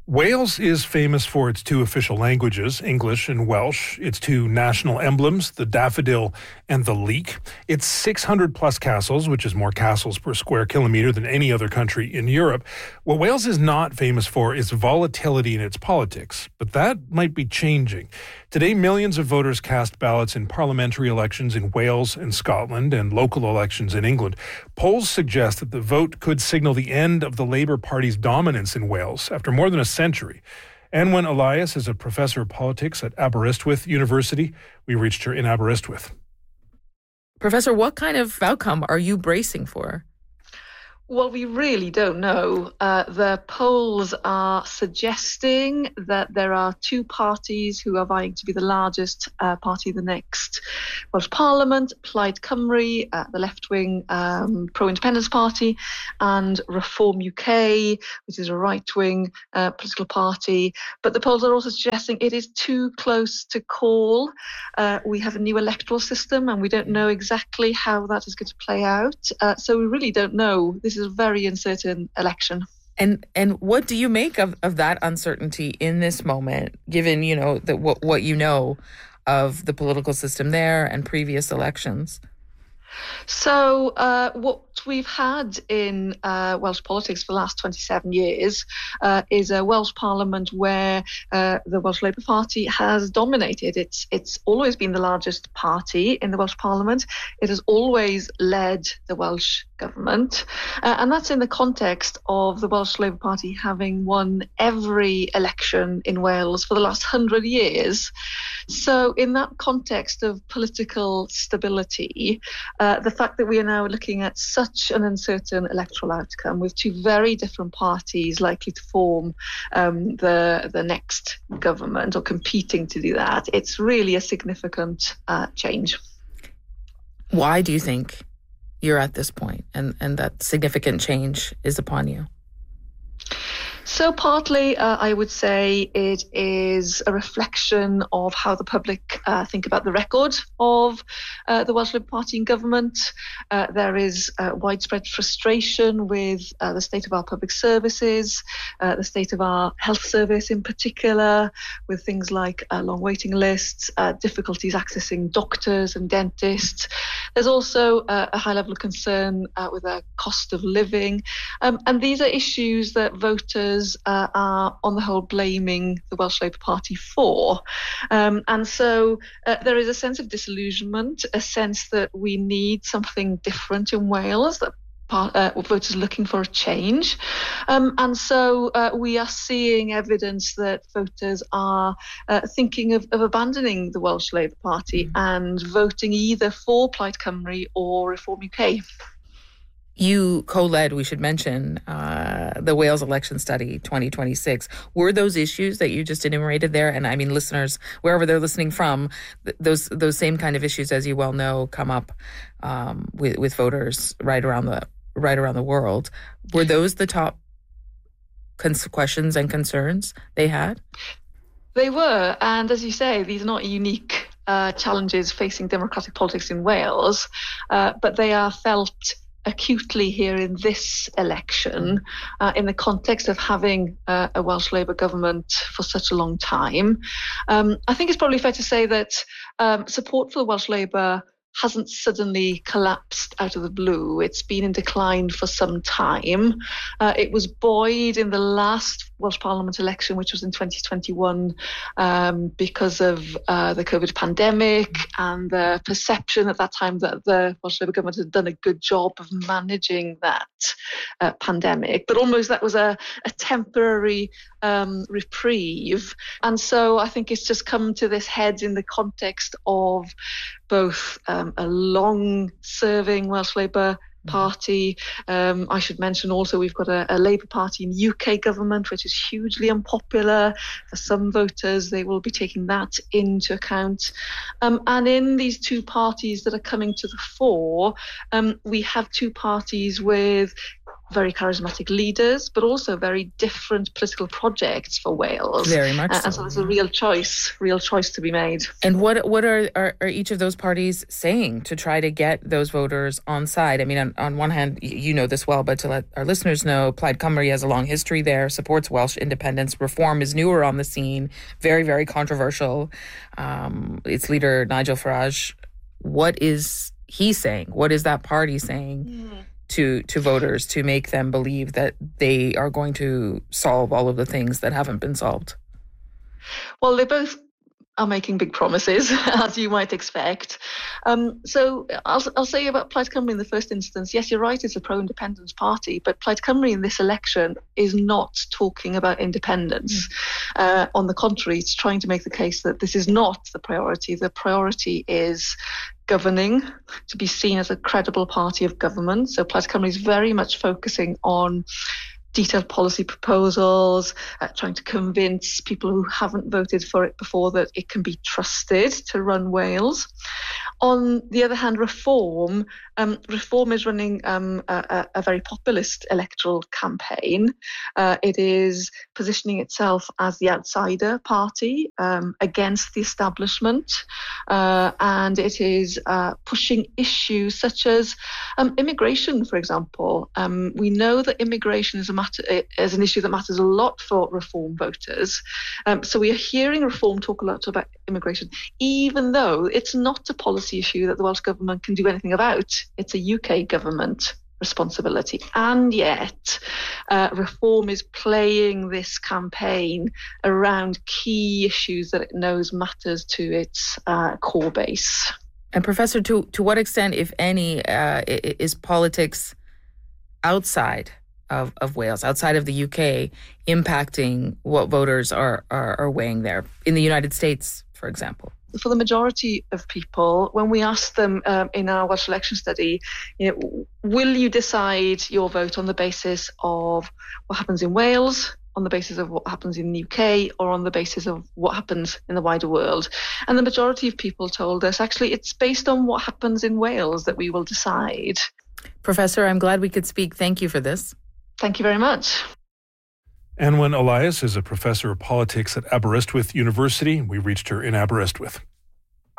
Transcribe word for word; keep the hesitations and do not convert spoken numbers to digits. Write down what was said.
Wales is famous for its two official languages, English and Welsh, its two national emblems, the daffodil and the leek, its six hundred plus castles, which is more castles per square kilometre than any other country in Europe. What Wales is not famous for is volatility in its politics, but that might be changing. Today, millions of voters cast ballots in parliamentary elections in Wales and Scotland and local elections in England. Polls suggest that the vote could signal the end of the Labour Party's dominance in Wales after more than a century. Anwen Elias is a professor of politics at Aberystwyth University. We reached her in Aberystwyth. Professor, what kind of outcome are you bracing for? Well, we really don't know. Uh, the polls are suggesting that there are two parties who are vying to be the largest uh, party in the next Welsh Parliament, Plaid Cymru, uh, the left-wing um, pro-independence party, and Reform U K, which is a right-wing uh, political party. But the polls are also suggesting it is too close to call. Uh, we have a new electoral system, and we don't know exactly how that is going to play out. Uh, so we really don't know. This is a very uncertain election. And and what do you make of, of that uncertainty in this moment, given, you know, that what, what you know of the political system there and previous elections? So uh, what we've had in uh, Welsh politics for the last twenty-seven years uh, is a Welsh Parliament where uh, the Welsh Labour Party has dominated. It's it's always been the largest party in the Welsh Parliament. It has always led the Welsh government. Uh, and that's in the context of the Welsh Labour Party having won every election in Wales for the last hundred years. So in that context of political stability, uh, the fact that we are now looking at such an uncertain electoral outcome with two very different parties likely to form um, the, the next government or competing to do that, it's really a significant uh, change. Why do you think you're at this point and, and that significant change is upon you? So partly, uh, I would say it is a reflection of how the public uh, think about the record of uh, the Welsh Labour Party in government. Uh, there is uh, widespread frustration with uh, the state of our public services, uh, the state of our health service in particular, with things like uh, long waiting lists, uh, difficulties accessing doctors and dentists. There's also uh, a high level of concern uh, with the cost of living. Um, and these are issues that voters Uh, are on the whole blaming the Welsh Labour Party for. Um, and so uh, there is a sense of disillusionment, a sense that we need something different in Wales, that Part, uh, voters are looking for a change. Um, and so uh, we are seeing evidence that voters are uh, thinking of, of abandoning the Welsh Labour Party mm-hmm. and voting either for Plaid Cymru or Reform U K. You co-led, we should mention, uh, the Wales Election Study twenty twenty-six. Were those issues that you just enumerated there, and I mean listeners, wherever they're listening from, th- those those same kind of issues, as you well know, come up um, with, with voters right around the right around the world. Were those the top cons- questions and concerns they had? They were, and as you say, these are not unique uh, challenges facing democratic politics in Wales, uh, but they are felt acutely here in this election, uh, in the context of having uh, a Welsh Labour government for such a long time. Um, I think it's probably fair to say that um, support for the Welsh Labour hasn't suddenly collapsed out of the blue. It's been in decline for some time. Uh, it was buoyed in the last Welsh Parliament election, which was in twenty twenty-one, um, because of uh, the COVID pandemic and the perception at that time that the Welsh Labour government had done a good job of managing that uh, pandemic. But almost that was a, a temporary um, reprieve. And so I think it's just come to this head in the context of both um, a long-serving Welsh Labour Party. Um, I should mention also we've got a, a Labour Party in U K government, which is hugely unpopular for some voters. They will be taking that into account. Um, and in these two parties that are coming to the fore, um, we have two parties with very charismatic leaders, but also very different political projects for Wales. Very much uh, so. And so there's a real choice, real choice to be made. And what what are, are, are each of those parties saying to try to get those voters on side? I mean, on, on one hand, you know this well, but to let our listeners know, Plaid Cymru has a long history there, supports Welsh independence. Reform is newer on the scene, very, very controversial. Um, its leader, Nigel Farage, what is he saying? What is that party saying? Mm. to to voters to make them believe that they are going to solve all of the things that haven't been solved? Well, they both are making big promises, as you might expect. Um, so I'll, I'll say about Plaid Cymru in the first instance, yes, you're right, it's a pro-independence party, but Plaid Cymru in this election is not talking about independence. Mm. Uh, on the contrary, it's trying to make the case that this is not the priority. The priority is governing, to be seen as a credible party of government. So Plaid Cymru is very much focusing on detailed policy proposals, uh, trying to convince people who haven't voted for it before that it can be trusted to run Wales. On the other hand, Reform, um, Reform is running um, a, a very populist electoral campaign. Uh, it is positioning itself as the outsider party um, against the establishment, uh, and it is uh, pushing issues such as um, immigration, for example. Um, we know that immigration is a matter is an issue that matters a lot for Reform voters. Um, so we are hearing Reform talk a lot about immigration, even though it's not a policy issue that the Welsh Government can do anything about. It's a U K government responsibility. And yet, uh, Reform is playing this campaign around key issues that it knows matters to its uh, core base. And Professor, to, to what extent, if any, uh, is politics outside of, of Wales, outside of the U K, impacting what voters are, are, are weighing there? In the United States, for example? For the majority of people, when we ask them um, in our Welsh election study, you know, will you decide your vote on the basis of what happens in Wales, on the basis of what happens in the U K, or on the basis of what happens in the wider world? And the majority of people told us, actually, it's based on what happens in Wales that we will decide. Professor, I'm glad we could speak. Thank you for this. Thank you very much. Anwen Elias is a professor of politics at Aberystwyth University. We reached her in Aberystwyth.